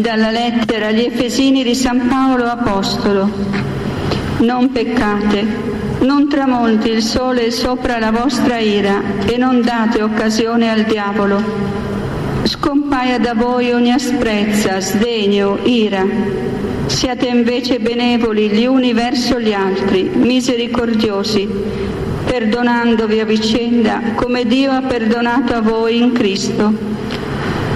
Dalla lettera agli Efesini di San Paolo Apostolo. Non peccate, non tramonti il sole sopra la vostra ira e non date occasione al diavolo. Scompaia da voi ogni asprezza, sdegno, ira. Siate invece benevoli gli uni verso gli altri, misericordiosi, perdonandovi a vicenda come Dio ha perdonato a voi in Cristo.